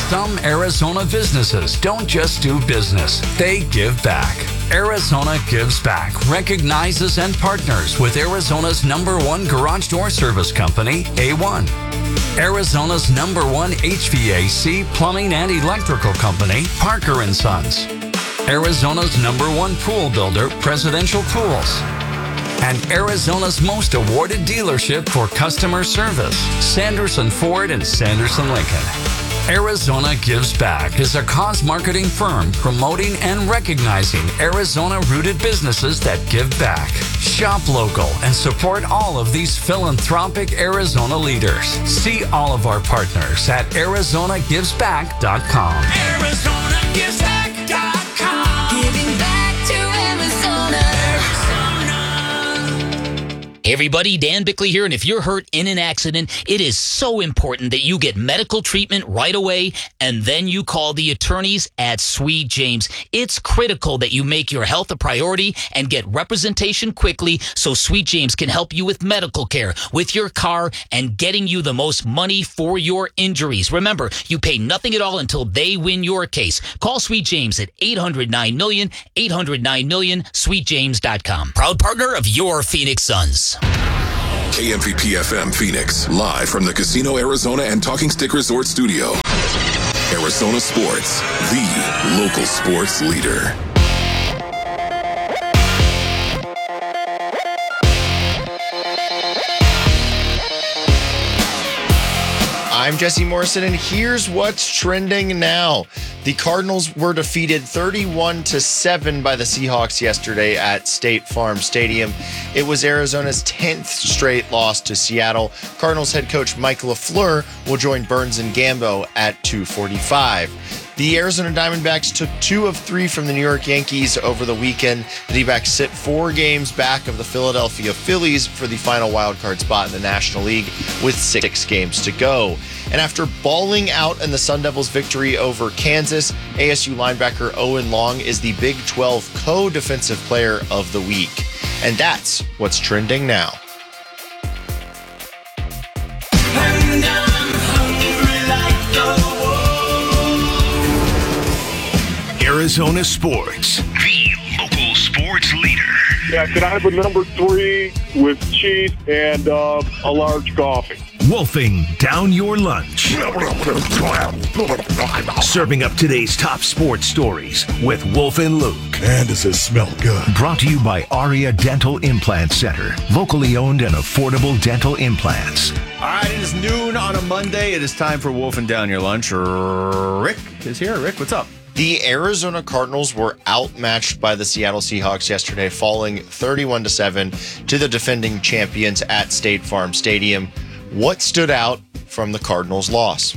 Some Arizona businesses don't just do business, they give back. Arizona Gives Back recognizes and partners with Arizona's #1 garage door service company, A1. Arizona's #1 HVAC, plumbing, and electrical company, Parker & Sons. Arizona's #1 pool builder, Presidential Pools. And Arizona's most awarded dealership for customer service, Sanderson Ford and Sanderson Lincoln. Arizona Gives Back is a cause marketing firm promoting and recognizing Arizona-rooted businesses that give back. Shop local and support all of these philanthropic Arizona leaders. See all of our partners at ArizonaGivesBack.com. ArizonaGivesBack.com. Giving back to Arizona. Hey everybody, Dan Bickley here, and if you're hurt in an accident, it is so important that you get medical treatment right away, and then you call the attorneys at Sweet James. It's critical that you make your health a priority and get representation quickly so Sweet James can help you with medical care, with your car, and getting you the most money for your injuries. Remember, you pay nothing at all until they win your case. Call Sweet James at 800-9-MILLION, 800-9-MILLION, sweetjames.com. Proud partner of your Phoenix Suns. KMVP FM Phoenix, live from the Casino Arizona and Talking Stick Resort Studio. Arizona Sports, the local sports leader. I'm Jesse Morrison, and here's what's trending now. The Cardinals were defeated 31-7 by the Seahawks yesterday at State Farm Stadium. It was Arizona's 10th straight loss to Seattle. Cardinals head coach Mike LaFleur will join Burns and Gambo at 2:45. The Arizona Diamondbacks took 2 of 3 from the New York Yankees over the weekend. The D-backs sit 4 games back of the Philadelphia Phillies for the final wildcard spot in the National League with 6 games to go. And after bawling out in the Sun Devils' victory over Kansas, ASU linebacker Owen Long is the Big 12 co-defensive player of the week. And that's what's trending now. And I'm hungry like the Arizona Sports, the local sports leader. Yeah, can I have a number 3 with cheese and a large coffee? Wolfing down your lunch. Serving up today's top sports stories with Wolf and Luke. Man, does it smell good. Brought to you by Aria Dental Implant Center. Locally owned and affordable dental implants. All right, it is noon on a Monday. It is time for Wolfing Down Your Lunch. Rick is here. Rick, what's up? The Arizona Cardinals were outmatched by the Seattle Seahawks yesterday, falling 31-7 to the defending champions at State Farm Stadium. What stood out from the Cardinals' loss?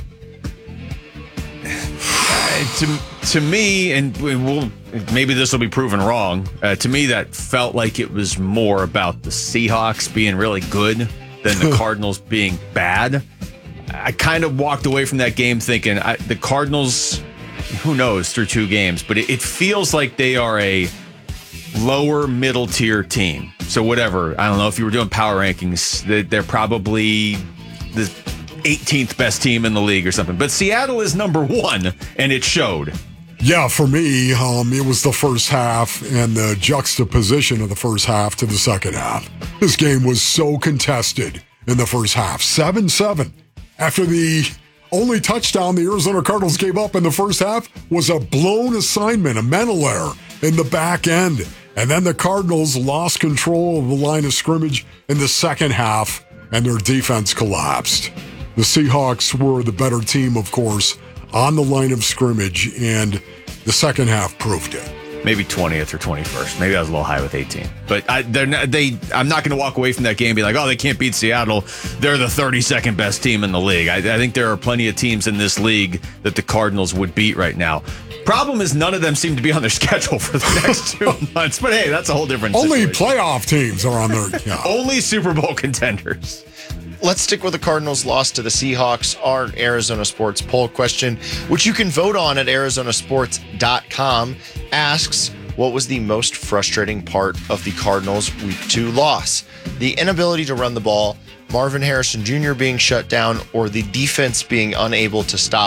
To me, and maybe this will be proven wrong, to me that felt like it was more about the Seahawks being really good than the Cardinals being bad. I kind of walked away from that game thinking the Cardinals, who knows, through 2 games, but it feels like they are a lower middle tier team. So whatever, I don't know if you were doing power rankings, they're probably the 18th best team in the league or something. But Seattle is number 1, and it showed. Yeah, for me, it was the first half and the juxtaposition of the first half to the second half. This game was so contested in the first half. 7-7. After the only touchdown the Arizona Cardinals gave up in the first half was a blown assignment, a mental error in the back end. And then the Cardinals lost control of the line of scrimmage in the second half, and their defense collapsed. The Seahawks were the better team, of course, on the line of scrimmage, and the second half proved it. Maybe 20th or 21st. Maybe I was a little high with 18. But I'm not going to walk away from that game and be like, oh, they can't beat Seattle. They're the 32nd best team in the league. I think there are plenty of teams in this league that the Cardinals would beat right now. Problem is none of them seem to be on their schedule for the next 2 months. But hey, that's a whole different Only situation. playoff teams are on their... Yeah. Only Super Bowl contenders. Let's stick with the Cardinals' loss to the Seahawks. Our Arizona Sports poll question, which you can vote on at arizonasports.com, asks, what was the most frustrating part of the Cardinals' Week 2 loss? The inability to run the ball, Marvin Harrison Jr. being shut down, or the defense being unable to stop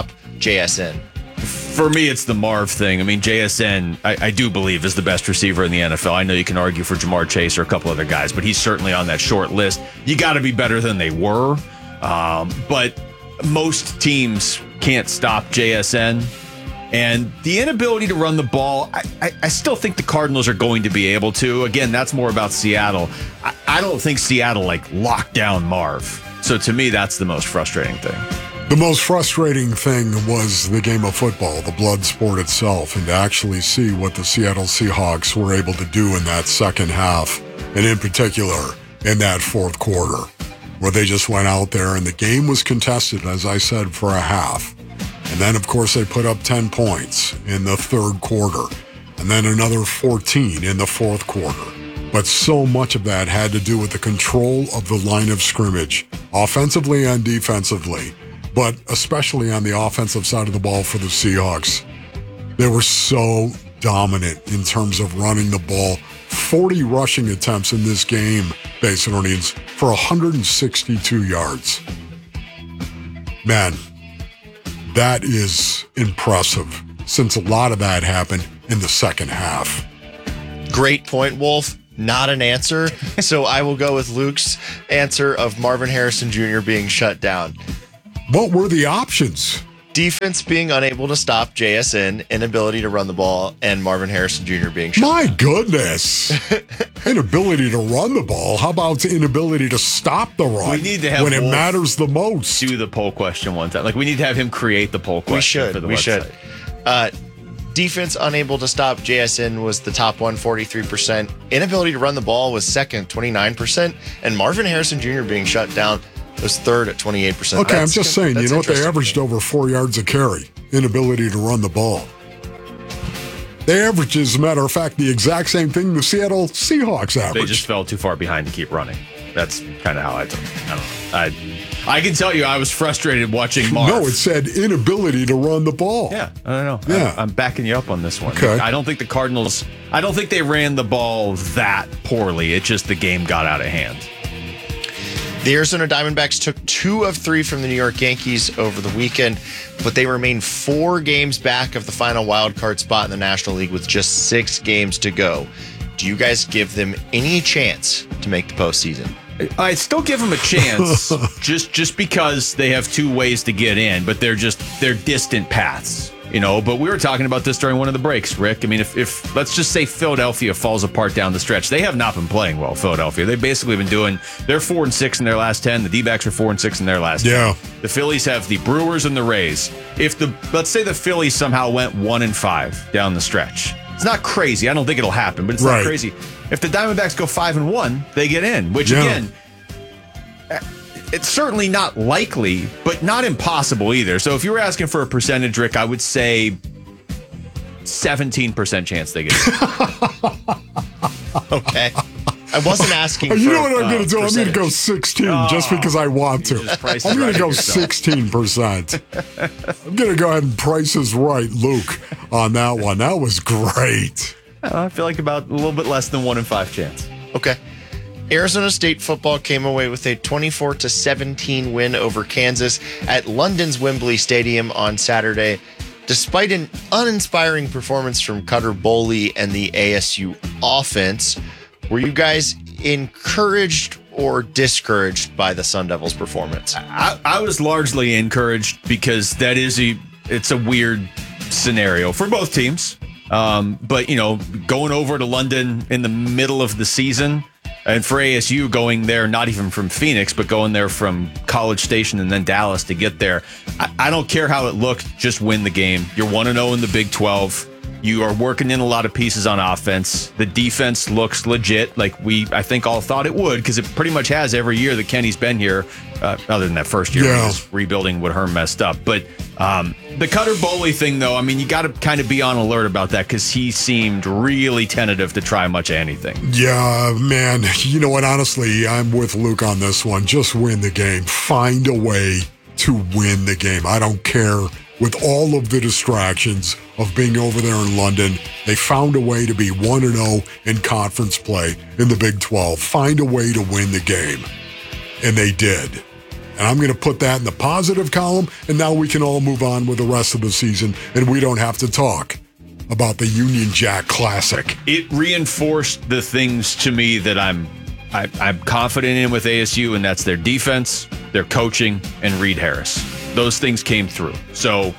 JSN? For me, it's the Marv thing. I mean, JSN, I do believe, is the best receiver in the NFL. I know you can argue for Jamar Chase or a couple other guys, but he's certainly on that short list. You got to be better than they were. But most teams can't stop JSN. And the inability to run the ball, I still think the Cardinals are going to be able to. Again, that's more about Seattle. I don't think Seattle, locked down Marv. So to me, that's the most frustrating thing. The most frustrating thing was the game of football, the blood sport itself, and to actually see what the Seattle Seahawks were able to do in that second half, and in particular in that fourth quarter, where they just went out there and the game was contested, as I said, for a half. And then, of course, they put up 10 points in the third quarter, and then another 14 in the fourth quarter. But so much of that had to do with the control of the line of scrimmage, offensively and defensively. But especially on the offensive side of the ball for the Seahawks, they were so dominant in terms of running the ball. 40 rushing attempts in this game, Basinonians, for 162 yards. Man, that is impressive, since a lot of that happened in the second half. Great point, Wolf. Not an answer. So I will go with Luke's answer of Marvin Harrison Jr. being shut down. What were the options? Defense being unable to stop JSN, inability to run the ball, and Marvin Harrison Jr. being shut My down. goodness. Inability to run the ball. How about inability to stop the run We need to have when it Wolf matters the most? Do the poll question one time. We need to have him create the poll question for the website. Should. Defense unable to stop JSN was the top one, 43%. Inability to run the ball was second, 29%. And Marvin Harrison Jr. being shut down was third at 28%. Okay, I'm just saying, you know what? They interesting. averaged over 4 yards a carry. Inability to run the ball. They averaged, as a matter of fact, the exact same thing the Seattle Seahawks averaged. They just fell too far behind to keep running. That's kind of how I took it. I don't know. I can tell you I was frustrated watching Marv. No, it said inability to run the ball. Yeah, I don't know. Yeah. I'm backing you up on this one. Okay. I don't think the Cardinals, I don't think they ran the ball that poorly. It's just the game got out of hand. The Arizona Diamondbacks took 2 of 3 from the New York Yankees over the weekend, but they remain 4 games back of the final wild card spot in the National League with just 6 games to go. Do you guys give them any chance to make the postseason? I still give them a chance, just because they have 2 ways to get in, but they're distant paths, But we were talking about this during one of the breaks, Rick. I mean, if let's just say Philadelphia falls apart down the stretch, they have not been playing well. Philadelphia, they've basically been they're 4-6 in their last 10. The D-backs are 4-6 in their last 10. Yeah. The Phillies have the Brewers and the Rays. Let's say the Phillies somehow went 1-5 down the stretch. It's not crazy. I don't think it'll happen, but it's not crazy. If the Diamondbacks go 5-1, they get in, which again, it's certainly not likely, but not impossible either. So if you were asking for a percentage, Rick, I would say 17% chance they get in. Okay. I wasn't asking for You know what I'm going to do? I'm going to go percentage. 16 just because I want to. I'm going to go 16%. I'm going to go ahead and price is right, Luke, on that one. That was great. I feel like about a little bit less than 1-5 chance. Okay. Arizona State football came away with a 24-17 win over Kansas at London's Wembley Stadium on Saturday. Despite an uninspiring performance from Cutter Boley and the ASU offense, were you guys encouraged or discouraged by the Sun Devils' performance? I was largely encouraged because it's a weird scenario for both teams. But, going over to London in the middle of the season, and for ASU going there, not even from Phoenix, but going there from College Station and then Dallas to get there, I don't care how it looked, just win the game. You're 1-0 in the Big 12. You are working in a lot of pieces on offense. The defense looks legit, like I think all thought it would, because it pretty much has every year that Kenny's been here, other than that first year when he was rebuilding what Herm messed up. But the Cutter Boley thing, though, I mean, you got to kind of be on alert about that because he seemed really tentative to try much of anything. Yeah, man. You know what? Honestly, I'm with Luke on this one. Just win the game. Find a way to win the game. I don't care. With all of the distractions of being over there in London, they found a way to be 1-0 in conference play in the Big 12. Find a way to win the game. And they did. And I'm going to put that in the positive column, and now we can all move on with the rest of the season, and we don't have to talk about the Union Jack Classic. It reinforced the things to me that I'm confident in with ASU, and that's their defense, their coaching, and Reed Harris. Those things came through. So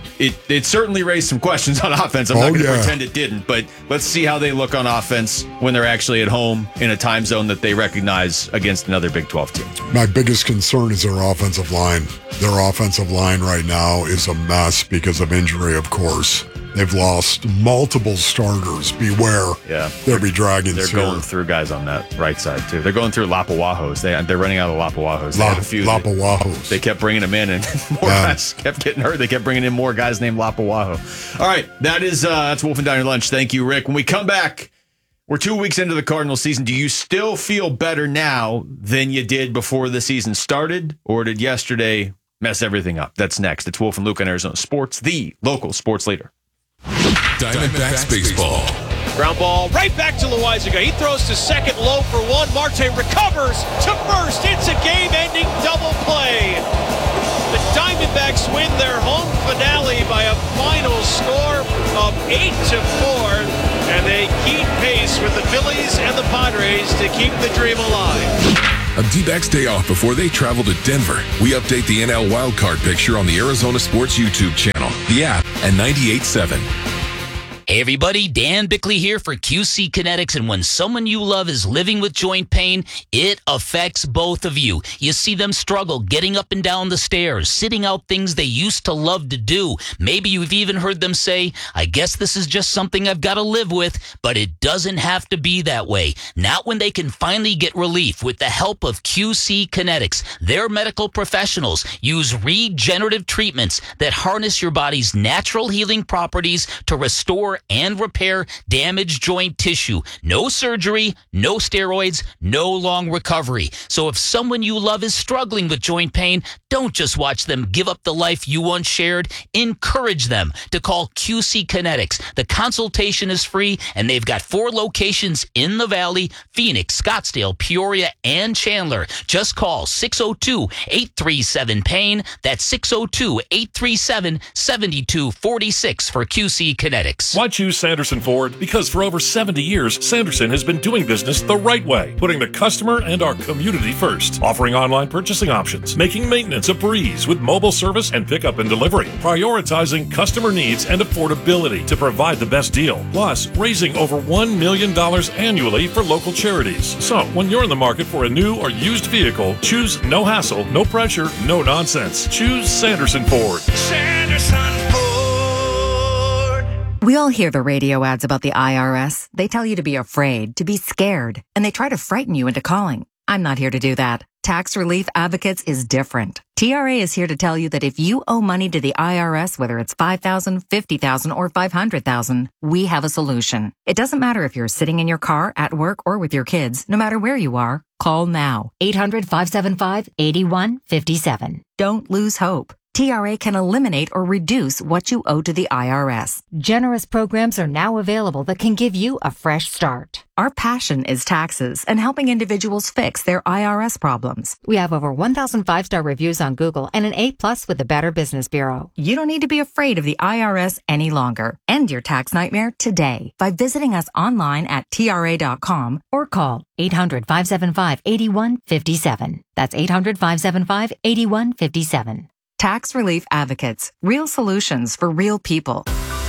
it certainly raised some questions on offense. I'm not going to pretend it didn't, but let's see how they look on offense when they're actually at home in a time zone that they recognize against another Big 12 team. My biggest concern is their offensive line. Their offensive line right now is a mess because of injury, of course. They've lost multiple starters. Beware. Yeah. They'll be dragons. They're going through guys on that right side, too. They're going through Lapawahos. They're running out of Lapawahos. They had a few. Lapawahos. They kept bringing them in, and more guys kept getting hurt. They kept bringing in more guys named Lapawaho. All right. That's Wolf and Diner Lunch. Thank you, Rick. When we come back, we're 2 weeks into the Cardinals season. Do you still feel better now than you did before the season started, or did yesterday mess everything up? That's next. It's Wolf and Luke on Arizona Sports, the local sports leader. Diamondbacks baseball. Ground ball right back to Loizaga. He throws to second, low for one. Marte recovers to first. It's a game-ending double play. The Diamondbacks win their home finale by a final score of 8-4, and they keep pace with the Phillies and the Padres to keep the dream alive. A D-backs day off before they travel to Denver. We update the NL wildcard picture on the Arizona Sports YouTube channel, the app, and 98.7. Hey everybody, Dan Bickley here for QC Kinetics, and when someone you love is living with joint pain, it affects both of you. You see them struggle getting up and down the stairs, sitting out things they used to love to do. Maybe you've even heard them say, I guess this is just something I've got to live with, but it doesn't have to be that way. Not when they can finally get relief with the help of QC Kinetics. Their medical professionals use regenerative treatments that harness your body's natural healing properties to restore and repair damaged joint tissue. No surgery, no steroids, no long recovery. So if someone you love is struggling with joint pain, don't just watch them give up the life you once shared. Encourage them to call QC Kinetics. The consultation is free, and they've got 4 locations in the Valley: Phoenix, Scottsdale, Peoria, and Chandler. Just call 602-837-PAIN. That's 602-837-7246 for QC Kinetics. Why choose Sanderson Ford? Because for over 70 years, Sanderson has been doing business the right way, putting the customer and our community first, offering online purchasing options, making maintenance a breeze with mobile service and pickup and delivery, prioritizing customer needs and affordability to provide the best deal, plus raising over $1 million annually for local charities. So, when you're in the market for a new or used vehicle, choose no hassle, no pressure, no nonsense. Choose Sanderson Ford. Sanderson Ford. We all hear the radio ads about the IRS. They tell you to be afraid, to be scared, and they try to frighten you into calling. I'm not here to do that. Tax Relief Advocates is different. TRA is here to tell you that if you owe money to the IRS, whether it's $5,000, $50,000, or $500,000, we have a solution. It doesn't matter if you're sitting in your car, at work, or with your kids. No matter where you are, call now. 800-575-8157. Don't lose hope. TRA can eliminate or reduce what you owe to the IRS. Generous programs are now available that can give you a fresh start. Our passion is taxes and helping individuals fix their IRS problems. We have over 1,000 5-star reviews on Google and an A+ with the Better Business Bureau. You don't need to be afraid of the IRS any longer. End your tax nightmare today by visiting us online at TRA.com or call 800-575-8157. That's 800-575-8157. Tax Relief Advocates. Real solutions for real people.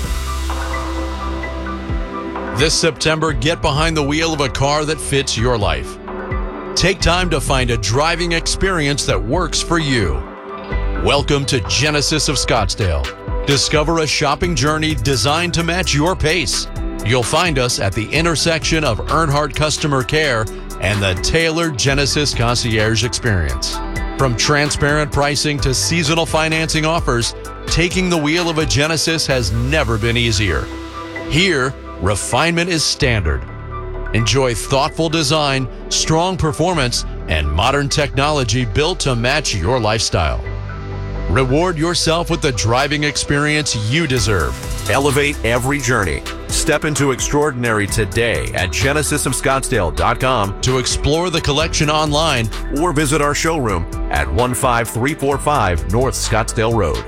This September, get behind the wheel of a car that fits your life. Take time to find a driving experience that works for you. Welcome to Genesis of Scottsdale. Discover a shopping journey designed to match your pace. You'll find us at the intersection of Earnhardt Customer Care and the tailored Genesis Concierge Experience. From transparent pricing to seasonal financing offers, taking the wheel of a Genesis has never been easier. Here, refinement is standard. Enjoy thoughtful design, strong performance, and modern technology built to match your lifestyle. Reward yourself with the driving experience you deserve. Elevate every journey. Step into extraordinary today at GenesisofScottsdale.com to explore the collection online or visit our showroom at 15345 North Scottsdale Road.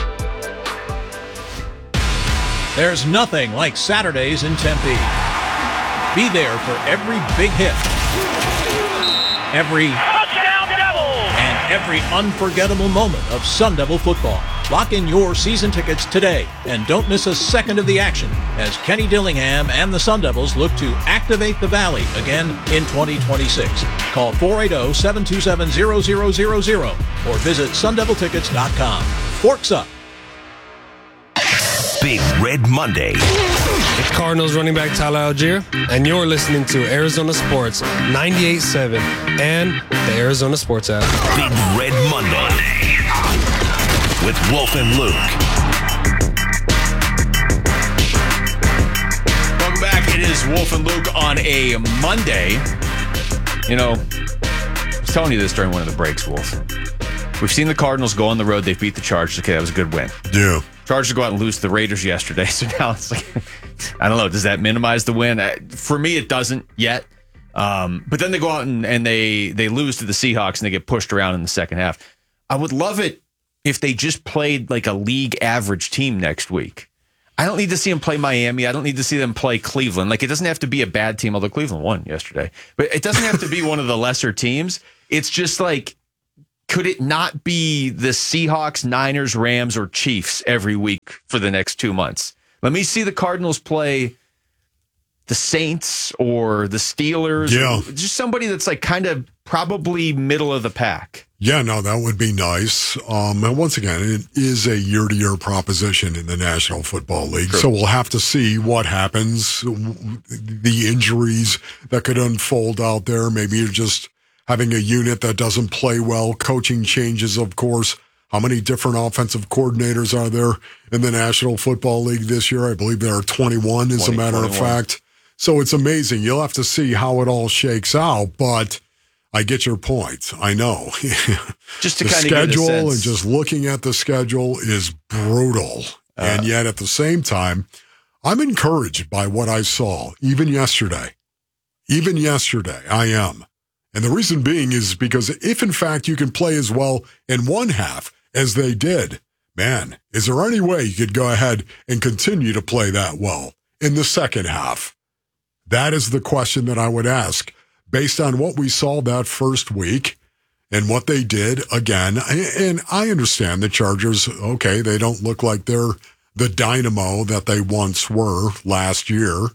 There's nothing like Saturdays in Tempe. Be there for every big hit, every touchdown Devils, and every unforgettable moment of Sun Devil football. Lock in your season tickets today and don't miss a second of the action as Kenny Dillingham and the Sun Devils look to activate the Valley again in 2026. Call 480-727-0000 or visit sundeviltickets.com. Forks up. Big Red Monday. It's Cardinals running back Tyler Algier, and you're listening to Arizona Sports 98.7 and the Arizona Sports app. Big Red Monday with Wolf and Luke. Welcome back. It is Wolf and Luke on a Monday. You know, I was telling you this during one of the breaks, Wolf. We've seen the Cardinals go on the road. They beat the Chargers. Okay, that was a good win. Yeah. Chargers go out and lose to the Raiders yesterday. So now it's like, I don't know. Does that minimize the win? For me, it doesn't yet. But then they go out and they lose to the Seahawks and they get pushed around in the second half. I would love it if they just played like a league average team next week. I don't need to see them play Miami. I don't need to see them play Cleveland. Like, it doesn't have to be a bad team, although Cleveland won yesterday. But it doesn't have to be one of the lesser teams. It's just like, could it not be the Seahawks, Niners, Rams, or Chiefs every week for the next 2 months? Let me see the Cardinals play the Saints or the Steelers. Yeah. Or just somebody that's like kind of probably middle of the pack. Yeah, no, that would be nice. And once again, it is a year-to-year proposition in the National Football League. Sure. So we'll have to see what happens, the injuries that could unfold out there. Maybe you're just having a unit that doesn't play well, coaching changes, of course. How many different offensive coordinators are there in the National Football League this year? I believe there are 21, as a matter of fact. So it's amazing. You'll have to see how it all shakes out, but I get your point. I know. Just to the kind of get a schedule sense. and just looking at the schedule is brutal. And yet at the same time, I'm encouraged by what I saw, even yesterday. Even yesterday, I am. And the reason being is because if, in fact, you can play as well in one half as they did, man, is there any way you could go ahead and continue to play that well in the second half? That is the question that I would ask based on what we saw that first week and what they did again. And I understand the Chargers, okay, they don't look like they're the dynamo that they once were last year.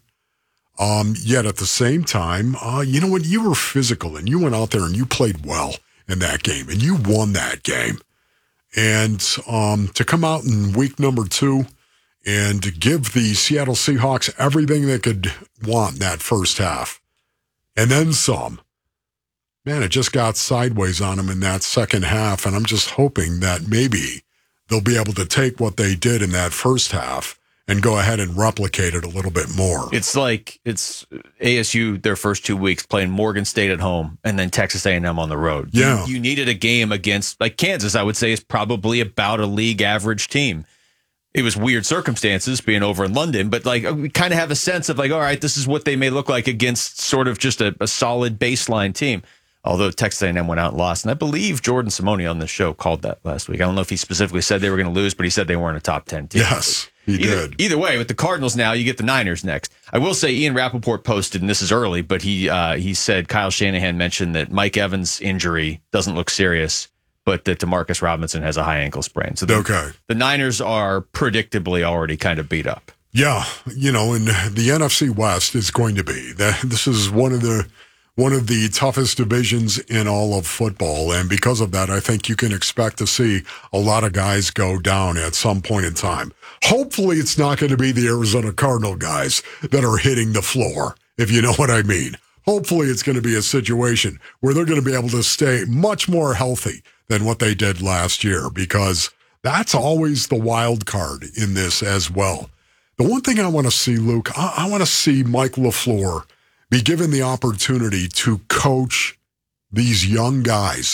Yet at the same time, you know what? You were physical and you went out there and you played well in that game and you won that game. And to come out in week number 2 and give the Seattle Seahawks everything they could want in that first half and then some, man, it just got sideways on them in that second half. And I'm just hoping that maybe they'll be able to take what they did in that first half and go ahead and replicate it a little bit more. It's like it's ASU their first 2 weeks playing Morgan State at home and then Texas A&M on the road. Yeah. You needed a game against, like Kansas, I would say, is probably about a league average team. It was weird circumstances being over in London, but like we kind of have a sense of like, all right, this is what they may look like against sort of just a solid baseline team. Although Texas A&M went out and lost. And I believe Jordan Simone on the show called that last week. I don't know if he specifically said they were going to lose, but he said they weren't a top 10 team. Yes, he did. Either way, with the Cardinals now, you get the Niners next. I will say Ian Rappaport posted, and this is early, but he said Kyle Shanahan mentioned that Mike Evans' injury doesn't look serious, but that Demarcus Robinson has a high ankle sprain. So the Niners are predictably already kind of beat up. Yeah, you know, and the NFC West is going to be. This is one of the toughest divisions in all of football. And because of that, I think you can expect to see a lot of guys go down at some point in time. Hopefully it's not going to be the Arizona Cardinal guys that are hitting the floor, if you know what I mean. Hopefully it's going to be a situation where they're going to be able to stay much more healthy than what they did last year, because that's always the wild card in this as well. The one thing I want to see, Luke, I want to see Mike LaFleur be given the opportunity to coach these young guys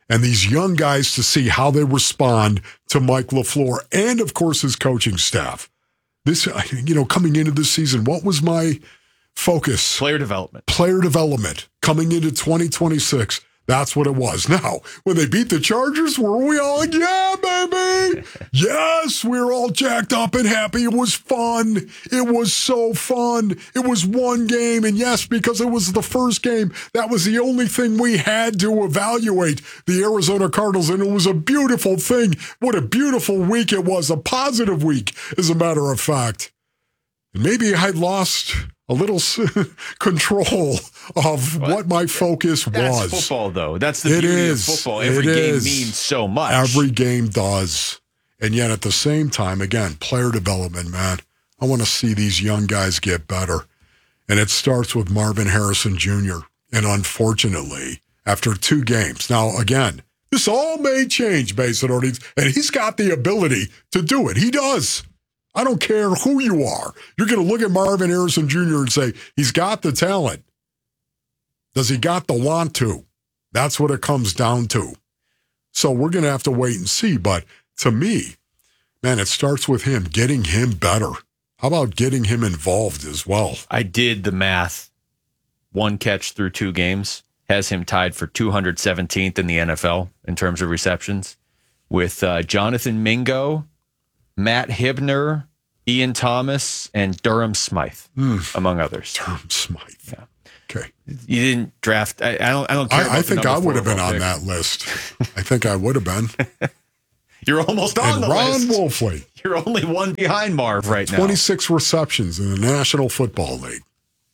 and these young guys to see how they respond to Mike LaFleur and, of course, his coaching staff. This, coming into this season, what was my focus? Player development. Player development. Coming into 2026, that's what it was. Now, when they beat the Chargers, were we all like, yeah, baby? Yes, we were all jacked up and happy. It was fun. It was so fun. It was one game. And yes, because it was the first game, that was the only thing we had to evaluate the Arizona Cardinals. And it was a beautiful thing. What a beautiful week it was. A positive week, as a matter of fact. And maybe I lost a little control of what my focus was. That's football, though. That's the beauty of football. Every game means so much. Every game does. And yet at the same time, again, player development, man. I want to see these young guys get better. And it starts with Marvin Harrison Jr. And unfortunately, after 2 games, now again, this all may change, Mason Ortiz, and he's got the ability to do it. He does. I don't care who you are. You're going to look at Marvin Harrison Jr. and say, he's got the talent. Does he got the want to? That's what it comes down to. So we're going to have to wait and see. But to me, man, it starts with him, getting him better. How about getting him involved as well? I did the math. 1 catch through 2 games has him tied for 217th in the NFL in terms of receptions with Jonathan Mingo, Matt Hibner, Ian Thomas, and Durham Smythe, among others. Durham Smythe. Yeah. Okay. You didn't draft. I don't care. I think I would have been on that list. I think I would have been. You're almost on the list. Ron Wolfley. You're only 1 behind Marv right now. 26 receptions in the National Football League.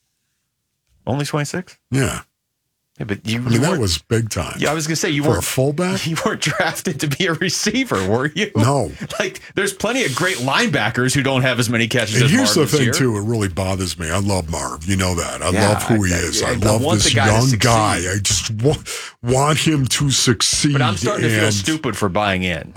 Only 26? Yeah. Yeah, but that was big time. Yeah, I was going to say for a fullback. You weren't drafted to be a receiver, were you? No. Like, there's plenty of great linebackers who don't have as many catches as Marv. Here's the thing, too. It really bothers me. I love Marv. You know that. I love who he is. I love this young guy. I just want him to succeed. But I'm starting to feel stupid for buying in.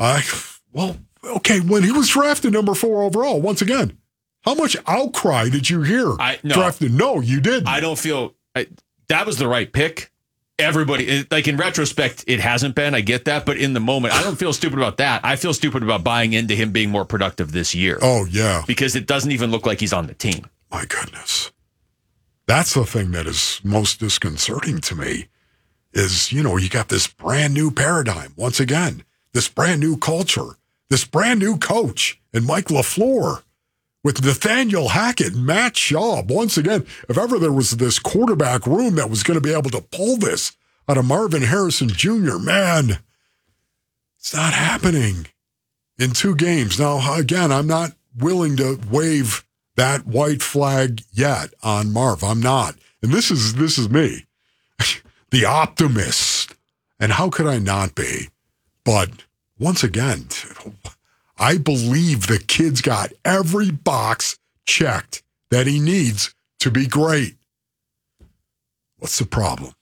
Okay. When he was drafted number 4 overall, once again, how much outcry did you hear? Drafted? No, you didn't. I don't feel that was the right pick. Everybody, like in retrospect, it hasn't been. I get that. But in the moment, I don't feel stupid about that. I feel stupid about buying into him being more productive this year. Oh, yeah. Because it doesn't even look like he's on the team. My goodness. That's the thing that is most disconcerting to me is, you got this brand new paradigm. Once again, this brand new culture, this brand new coach, and Mike LaFleur. With Nathaniel Hackett and Matt Schaub. Once again, if ever there was this quarterback room that was going to be able to pull this out of Marvin Harrison Jr., man, it's not happening in 2 games. Now, again, I'm not willing to wave that white flag yet on Marv. I'm not. And this is me, the optimist. And how could I not be? But once again, I believe the kid's got every box checked that he needs to be great. What's the problem?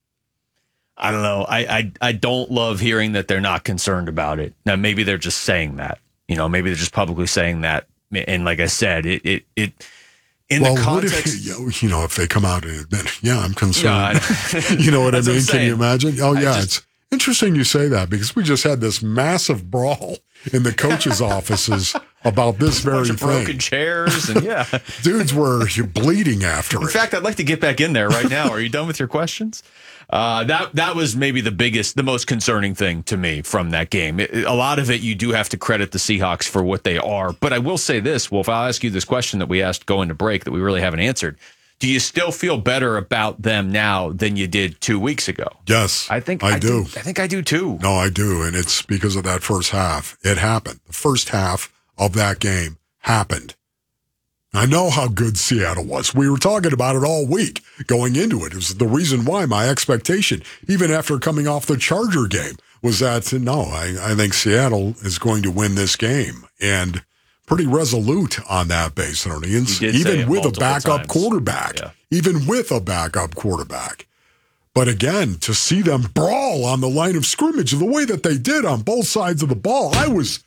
I don't know. I don't love hearing that they're not concerned about it. Now, maybe they're just saying that. Maybe they're just publicly saying that. And like I said, it in the context. If they come out and admit, yeah, I'm concerned. You know what I mean? Can you imagine? Oh, yeah. It's interesting you say that because we just had this massive brawl in the coaches' offices about this very thing. Broken chairs and dudes were bleeding after it. In fact, I'd like to get back in there right now. Are you done with your questions? That was maybe the most concerning thing to me from that game. A lot of it, you do have to credit the Seahawks for what they are. But I will say this, Wolf, I'll ask you this question that we asked going to break that we really haven't answered. Do you still feel better about them now than you did 2 weeks ago? Yes, I do. I think I do too. No, I do. And it's because of that first half. It happened. The first half of that game happened. I know how good Seattle was. We were talking about it all week going into it. It was the reason why my expectation, even after coming off the Charger game, was that, I think Seattle is going to win this game. And pretty resolute on that base, even with a backup quarterback. Yeah. Even with a backup quarterback. But again, to see them brawl on the line of scrimmage the way that they did on both sides of the ball, I was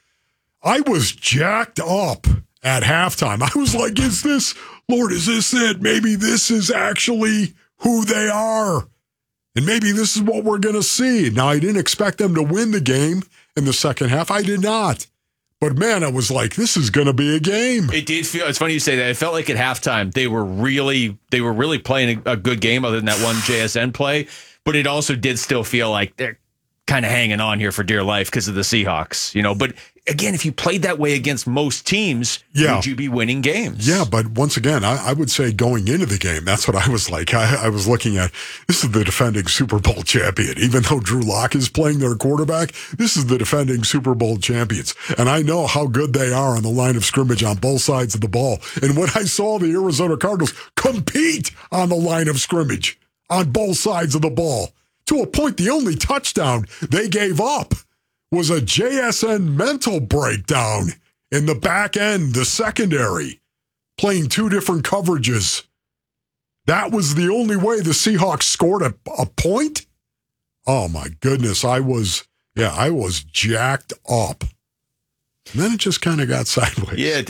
jacked up at halftime. I was like, is this it? Maybe this is actually who they are. And maybe this is what we're going to see. Now, I didn't expect them to win the game in the second half. I did not. But, man, I was like, this is going to be a game. It did feel, it's funny you say that. It felt like at halftime they were really playing a good game other than that one JSN play. But it also did still feel like they're kind of hanging on here for dear life because of the Seahawks, you know. But again, if you played that way against most teams, would you be winning games? Yeah, but once again, I would say going into the game, that's what I was like. I was looking at, this is the defending Super Bowl champion. Even though Drew Lock is playing their quarterback, this is the defending Super Bowl champions. And I know how good they are on the line of scrimmage on both sides of the ball. And when I saw the Arizona Cardinals compete on the line of scrimmage on both sides of the ball, to a point, the only touchdown they gave up was a JSN mental breakdown in the back end, the secondary, playing two different coverages. That was the only way the Seahawks scored a point? Oh, my goodness. I was jacked up. And then it just kind of got sideways. Yeah.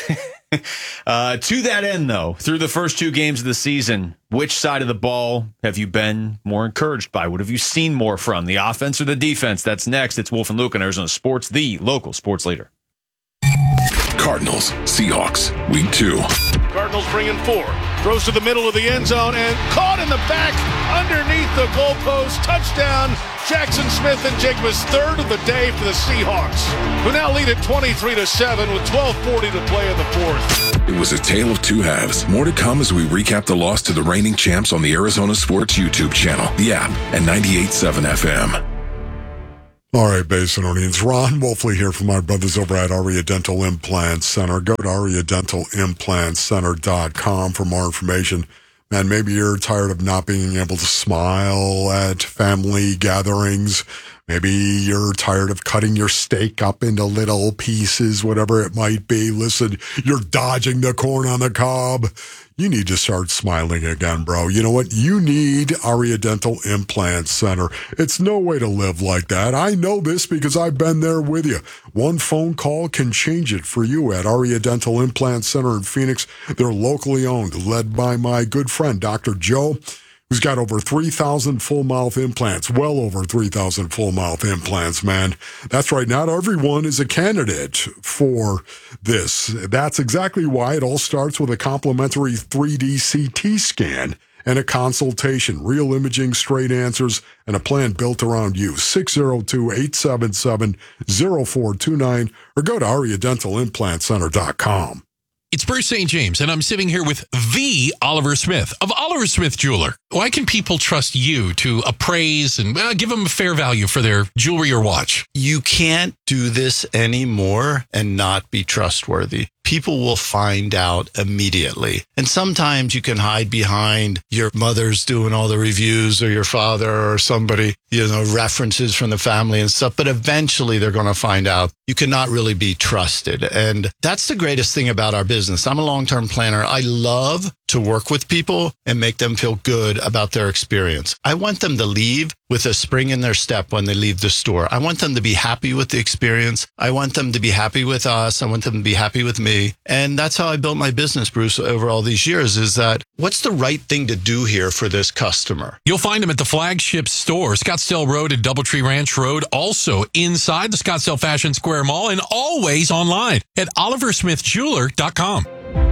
To that end, though, through the first two games of the season, which side of the ball have you been more encouraged by? What have you seen more from, the offense or the defense? That's next. It's Wolf and Luke on Arizona Sports, the local sports leader. Cardinals, Seahawks, Week 2. Cardinals bringing 4. Throws to the middle of the end zone and caught in the back underneath the goalpost. Touchdown, Jackson Smith-Njigba's third of the day for the Seahawks, who now lead at 23-7 with 12:40 to play in the fourth. It was a tale of two halves. More to come as we recap the loss to the reigning champs on the Arizona Sports YouTube channel, the app, and 98.7 FM. All right, Basinonians. Ron Wolfley here from our brothers over at Aria Dental Implant Center. Go to ariadentalimplantcenter.com for more information. Man, maybe you're tired of not being able to smile at family gatherings. Maybe you're tired of cutting your steak up into little pieces, whatever it might be. Listen, you're dodging the corn on the cob. You need to start smiling again, bro. You know what? You need Aria Dental Implant Center. It's no way to live like that. I know this because I've been there with you. One phone call can change it for you at Aria Dental Implant Center in Phoenix. They're locally owned, led by my good friend, Dr. Joe, who's got over 3,000 full-mouth implants, well over 3,000 full-mouth implants, man. That's right. Not everyone is a candidate for this. That's exactly why it all starts with a complimentary 3D CT scan and a consultation, real imaging, straight answers, and a plan built around you. 602-877-0429 or go to ariadentalimplantcenter.com. It's Bruce St. James, and I'm sitting here with the Oliver Smith of Oliver Smith Jeweler. Why can people trust you to appraise and give them a fair value for their jewelry or watch? You can't do this anymore and not be trustworthy. People will find out immediately. And sometimes you can hide behind your mother's doing all the reviews or your father or somebody, references from the family and stuff. But eventually they're going to find out you cannot really be trusted. And that's the greatest thing about our business. I'm a long-term planner. I love to work with people and make them feel good about their experience. I want them to leave with a spring in their step when they leave the store. I want them to be happy with the experience. I want them to be happy with us. I want them to be happy with me. And that's how I built my business, Bruce, over all these years, is that what's the right thing to do here for this customer? You'll find them at the flagship store, Scottsdale Road and Doubletree Ranch Road, also inside the Scottsdale Fashion Square Mall, and always online at oliversmithjeweler.com.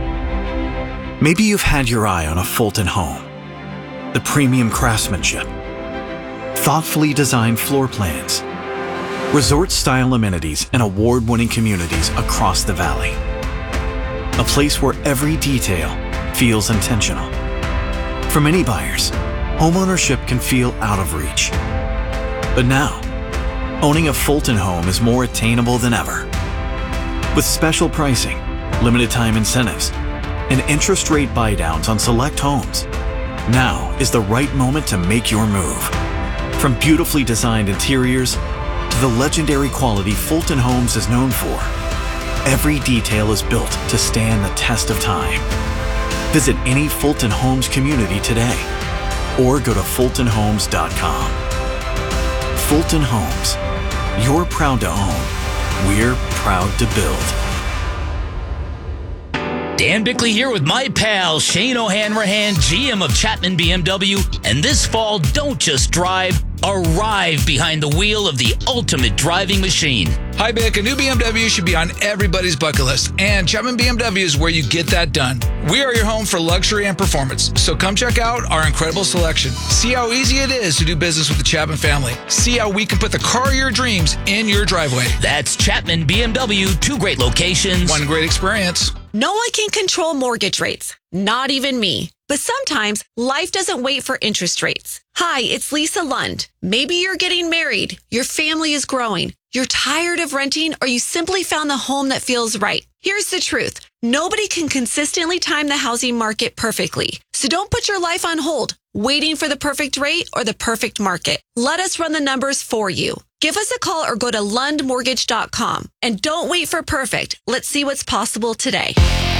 Maybe you've had your eye on a Fulton home. The premium craftsmanship, thoughtfully designed floor plans, resort-style amenities, and award-winning communities across the valley. A place where every detail feels intentional. For many buyers, homeownership can feel out of reach. But now, owning a Fulton home is more attainable than ever. With special pricing, limited time incentives, and interest rate buydowns on select homes, now is the right moment to make your move. From beautifully designed interiors to the legendary quality Fulton Homes is known for, every detail is built to stand the test of time. Visit any Fulton Homes community today or go to fultonhomes.com. Fulton Homes. You're proud to own. We're proud to build. Dan Bickley here with my pal Shane O'Hanrahan, GM of Chapman BMW. And this fall, don't just drive, arrive behind the wheel of the ultimate driving machine. Hi, Bick. A new BMW should be on everybody's bucket list, and Chapman BMW is where you get that done. We are your home for luxury and performance, so come check out our incredible selection. See how easy it is to do business with the Chapman family. See how we can put the car of your dreams in your driveway. That's Chapman BMW, 2 great locations. One great experience. No one can control mortgage rates, not even me. But sometimes life doesn't wait for interest rates. Hi, it's Lisa Lund. Maybe you're getting married, your family is growing, you're tired of renting, or you simply found the home that feels right. Here's the truth. Nobody can consistently time the housing market perfectly. So don't put your life on hold, waiting for the perfect rate or the perfect market. Let us run the numbers for you. Give us a call or go to lundmortgage.com. And don't wait for perfect. Let's see what's possible today.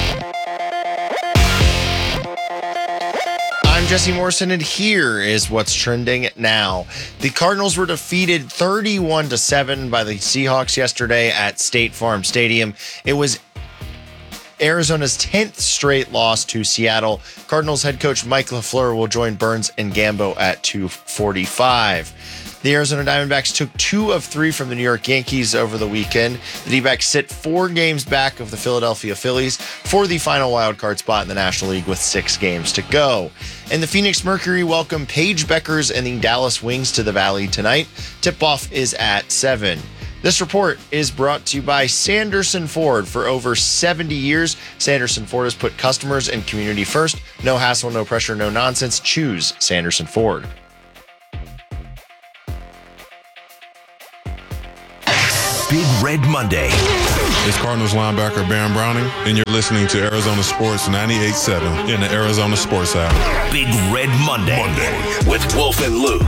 I'm Jesse Morrison, and here is what's trending now. The Cardinals were defeated 31-7 by the Seahawks yesterday at State Farm Stadium. It was Arizona's 10th straight loss to Seattle. Cardinals head coach Mike LaFleur will join Burns and Gambo at 2:45. The Arizona Diamondbacks took 2 of 3 from the New York Yankees over the weekend. The D-backs sit 4 games back of the Philadelphia Phillies for the final wildcard spot in the National League with 6 games to go. And the Phoenix Mercury welcome Paige Beckers and the Dallas Wings to the Valley tonight. Tip-off is at 7. This report is brought to you by Sanderson Ford. For over 70 years, Sanderson Ford has put customers and community first. No hassle, no pressure, no nonsense. Choose Sanderson Ford. Big Red Monday. It's Cardinals linebacker Baron Browning, and you're listening to Arizona Sports 98.7 in the Arizona Sports app. Big Red Monday with Wolf and Luke.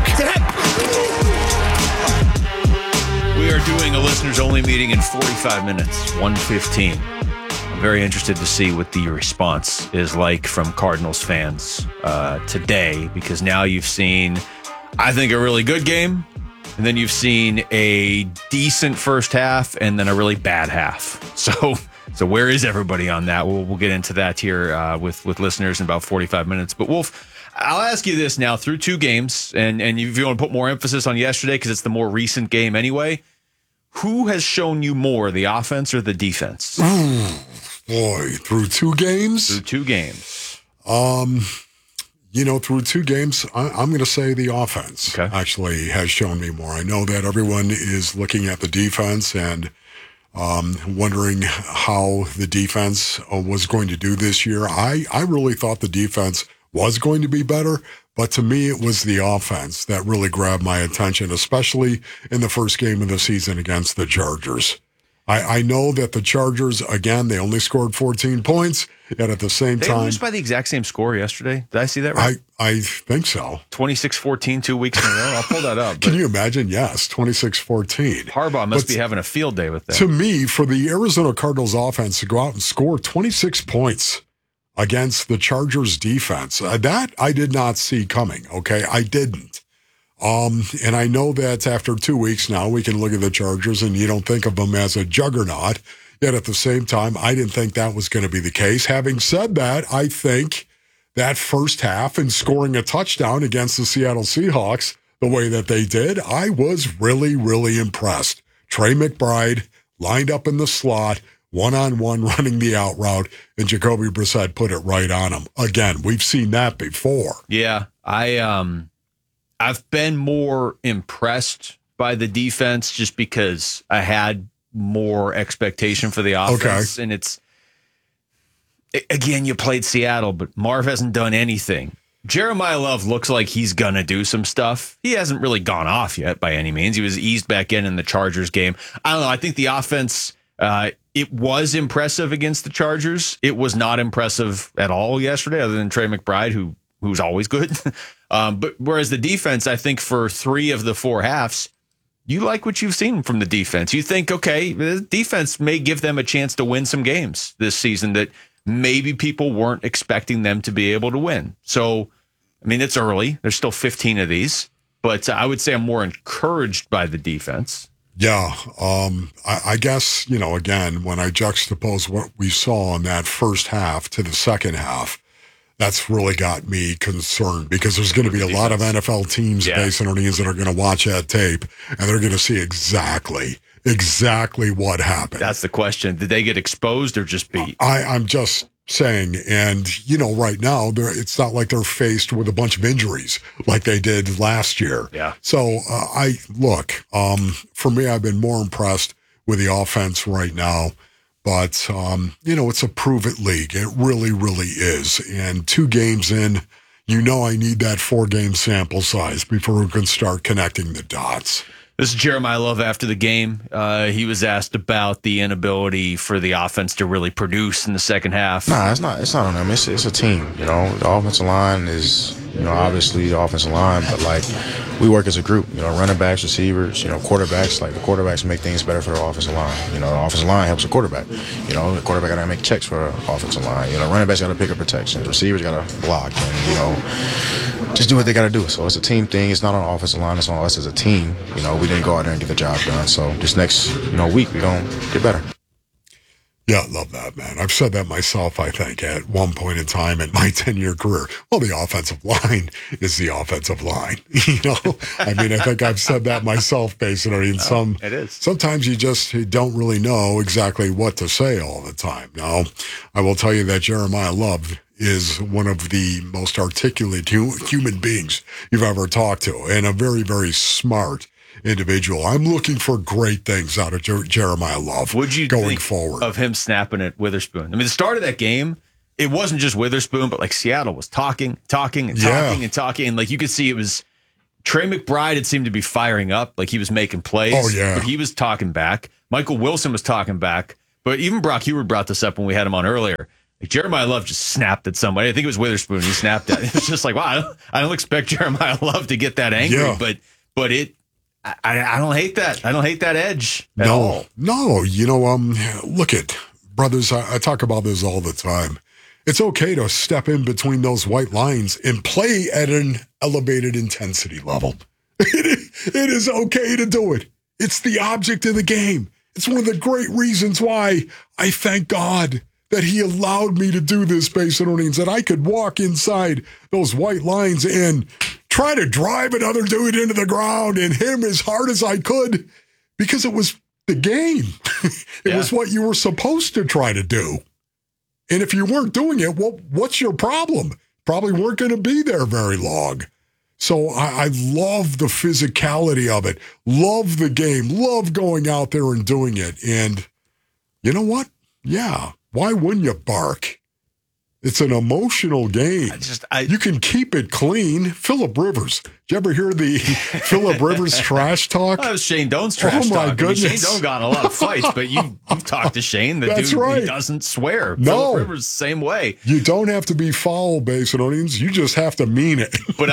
We are doing a listeners-only meeting in 45 minutes, 1:15. I'm very interested to see what the response is like from Cardinals fans today, because now you've seen, I think, a really good game, and then you've seen a decent first half, and then a really bad half. So where is everybody on that? We'll get into that here with listeners in about 45 minutes. But Wolf, I'll ask you this now: through 2 games, and if you want to put more emphasis on yesterday because it's the more recent game anyway, who has shown you more, the offense or the defense? Ooh, boy, through 2 games? Through 2 games. Through 2 games, I'm going to say the offense actually has shown me more. I know that everyone is looking at the defense and wondering how the defense was going to do this year. I really thought the defense was going to be better, but to me, it was the offense that really grabbed my attention, especially in the first game of the season against the Chargers. I know that the Chargers, again, they only scored 14 points, and at the same time... They lose by the exact same score yesterday. Did I see that right? I think so. 26-14 2 weeks in a row. I'll pull that up. Can you imagine? Yes, 26-14. Harbaugh must be having a field day with that. To me, for the Arizona Cardinals offense to go out and score 26 points against the Chargers defense, that I did not see coming, okay? I didn't. And I know that after 2 weeks now, we can look at the Chargers and you don't think of them as a juggernaut. Yet at the same time, I didn't think that was going to be the case. Having said that, I think that first half and scoring a touchdown against the Seattle Seahawks the way that they did, I was really, really impressed. Trey McBride lined up in the slot, one-on-one running the out route, and Jacoby Brissett put it right on him. Again, we've seen that before. Yeah, I've been more impressed by the defense just because I had more expectation for the offense. Okay. And again, you played Seattle, but Marv hasn't done anything. Jeremiah Love looks like he's going to do some stuff. He hasn't really gone off yet by any means. He was eased back in the Chargers game. I don't know. I think the offense, it was impressive against the Chargers. It was not impressive at all yesterday, other than Trey McBride, who's always good. But whereas the defense, I think for 3 of the 4 halves, you like what you've seen from the defense. You think, okay, the defense may give them a chance to win some games this season that maybe people weren't expecting them to be able to win. So, I mean, it's early. There's still 15 of these. But I would say I'm more encouraged by the defense. Yeah. I guess, again, when I juxtapose what we saw in that first half to the second half, that's really got me concerned because there's going to be a lot of NFL teams, Basin Orleans, that are going to watch that tape and they're going to see exactly what happened. That's the question. Did they get exposed or just beat? I'm just saying, and right now it's not like they're faced with a bunch of injuries like they did last year. Yeah. So for me, I've been more impressed with the offense right now. But, it's a prove-it league. It really, really is. And 2 games in, I need that 4-game sample size before we can start connecting the dots. This is Jeremiah Love after the game. He was asked about the inability for the offense to really produce in the second half. Nah, it's not on them. It's a team. The offensive line is, obviously the offensive line, but we work as a group. Running backs, receivers, quarterbacks. The quarterbacks make things better for the offensive line. The offensive line helps the quarterback. The quarterback got to make checks for the offensive line. Running backs got to pick up protections. Receivers got to block, and just do what they got to do. So it's a team thing. It's not on the offensive line. It's on us as a team. We didn't go out there and get the job done. So this next, week, we're going to get better. Yeah, I love that, man. I've said that myself, I think, at one point in time in my 10-year career. Well, the offensive line is the offensive line. I think I've said that myself, basically. And it is. Sometimes you just don't really know exactly what to say all the time. Now, I will tell you that Jeremiah Love is one of the most articulate human beings you've ever talked to, and a very, very smart individual. I'm looking for great things out of Jeremiah Love. Would you going think forward of him snapping at Witherspoon? The start of that game, it wasn't just Witherspoon, but Seattle was talking, and you could see it was Trey McBride had seemed to be firing up, he was making plays. Oh yeah, but he was talking back. Michael Wilson was talking back, but even Brock Huard brought this up when we had him on earlier. Jeremiah Love just snapped at somebody. I think it was Witherspoon. He snapped at. It was just wow, I don't expect Jeremiah Love to get that angry, but it. I don't hate that. I don't hate that edge at all. No. Look at brothers. I talk about this all the time. It's okay to step in between those white lines and play at an elevated intensity level. It is okay to do it. It's the object of the game. It's one of the great reasons why I thank God that he allowed me to do this, Basin Orleans, that I could walk inside those white lines and try to drive another dude into the ground and hit him as hard as I could because it was the game. It was what you were supposed to try to do. And if you weren't doing it, what's your problem? Probably weren't going to be there very long. So I love the physicality of it, love the game, love going out there and doing it. And you know what? Yeah. Why wouldn't you bark? It's an emotional game. You can keep it clean. Phillip Rivers. Did you ever hear the Phillip Rivers trash talk? That was Shane Doan's trash talk. Oh, my goodness. Shane Doan got in a lot of fights, but you've talked to Shane. That's right. He doesn't swear. No. Phillip Rivers, same way. You don't have to be foul, Basin Orleans. You just have to mean it. But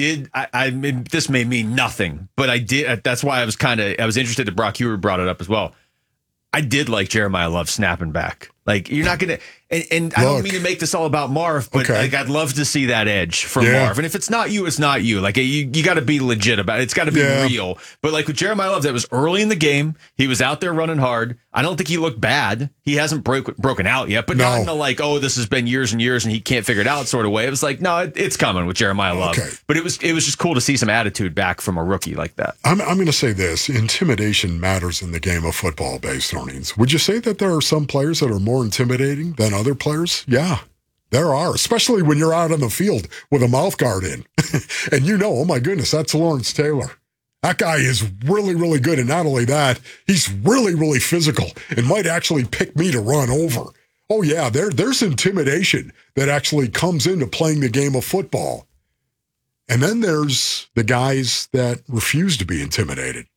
I mean, this may mean nothing, but I did. That's why I was interested that Brock Huard brought it up as well. I did like Jeremiah Love snapping back. You're not going to, and I don't mean to make this all about Marv, but I'd love to see that edge from Marv. And if it's not you, it's not you. You got to be legit about it. It's got to be real. But with Jeremiah Love, that was early in the game. He was out there running hard. I don't think he looked bad. He hasn't broken out yet, but not in a this has been years and years and he can't figure it out sort of way. It was no, it's coming with Jeremiah Love. Okay. But it was just cool to see some attitude back from a rookie like that. I'm going to say this. Intimidation matters in the game of football, Basin Orleans. Would you say that there are some players that are more intimidating than other players? Yeah, there are, especially when you're out on the field with a mouth guard in. And oh my goodness, that's Lawrence Taylor. That guy is really, really good. And not only that, he's really, really physical and might actually pick me to run over. Oh yeah, there's intimidation that actually comes into playing the game of football. And then there's the guys that refuse to be intimidated.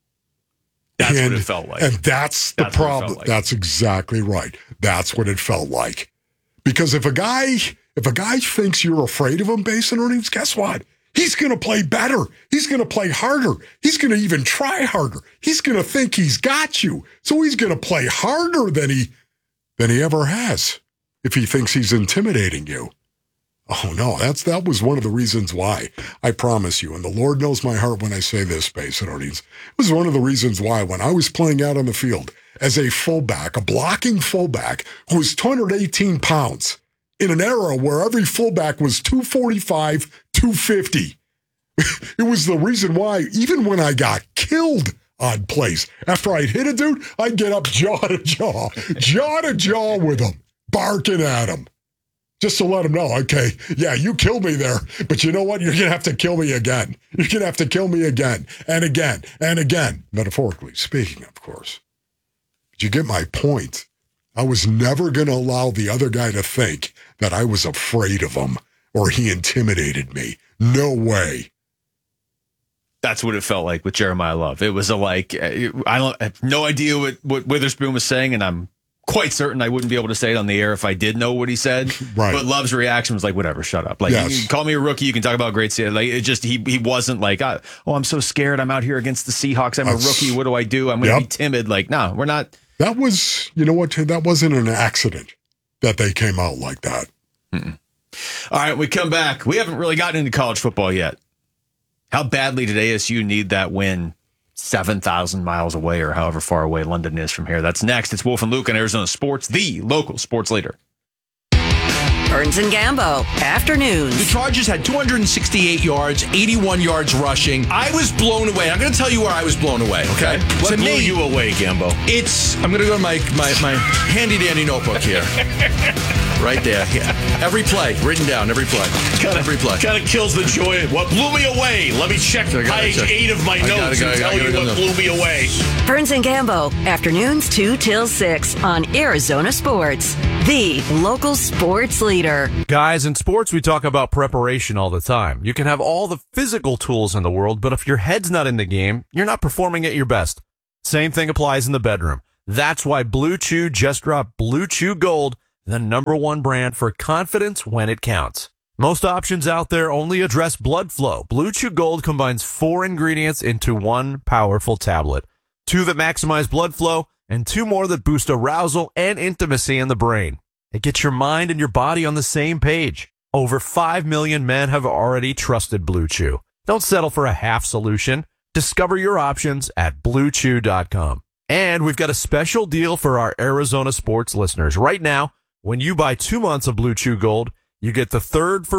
That's what it felt like. And that's the problem. Like. That's exactly right. That's what it felt like. Because if a guy thinks you're afraid of him, Basin Orleans, guess what? He's going to play better. He's going to play harder. He's going to even try harder. He's going to think he's got you. So he's going to play harder than he ever has if he thinks he's intimidating you. Oh, no, that was one of the reasons why. I promise you, and the Lord knows my heart when I say this, Space Audience. It was one of the reasons why when I was playing out on the field as a fullback, a blocking fullback who was 218 pounds in an era where every fullback was 245, 250. It was the reason why, even when I got killed on plays, after I'd hit a dude, I'd get up jaw to jaw with him, barking at him. Just to let him know, okay, yeah, you killed me there, but you know what? You're going to have to kill me again. You're going to have to kill me again and again and again. Metaphorically speaking, of course. But you get my point. I was never going to allow the other guy to think that I was afraid of him or he intimidated me. No way. That's what it felt like with Jeremiah Love. It was I have no idea what Witherspoon was saying, and I'm quite certain I wouldn't be able to say it on the air if I did know what he said. Right. But Love's reaction was like, whatever, shut up. Like, yes. You can call me a rookie. You can talk about great season. Like, it just, he wasn't like, oh, I'm so scared. I'm out here against the Seahawks. I'm a rookie. What do I do? I'm going to be timid. Like, no, we're not. That was, you know what? That wasn't an accident that they came out like that. Mm-mm. All right, we come back. We haven't really gotten into college football yet. How badly did ASU need that win 7,000 miles away or however far away London is from here? That's next. It's Wolf and Luke on Arizona Sports, the local sports leader. Burns and Gambo, afternoons. The Chargers had 268 yards, 81 yards rushing. I was blown away. I'm going to tell you where I was blown away, okay? What blew you away, Gambo? I'm going to go to my handy-dandy notebook here. Right there. Yeah. Every play, written down, every play. Every play. Kind of kills the joy. What blew me away? Let me check page 8 of my notes and tell you what blew me away. Burns and Gambo, afternoons 2 till 6 on Arizona Sports, the local sports leader. Guys, in sports, we talk about preparation all the time. You can have all the physical tools in the world, but if your head's not in the game, you're not performing at your best. Same thing applies in the bedroom. That's why Blue Chew just dropped Blue Chew Gold, the #1 brand for confidence when it counts. Most options out there only address blood flow. Blue Chew Gold combines 4 ingredients into one powerful tablet. 2 that maximize blood flow and 2 more that boost arousal and intimacy in the brain. It gets your mind and your body on the same page. Over 5 million men have already trusted Blue Chew. Don't settle for a half solution. Discover your options at BlueChew.com. And we've got a special deal for our Arizona sports listeners. Right now, when you buy 2 months of Blue Chew Gold, you get the third for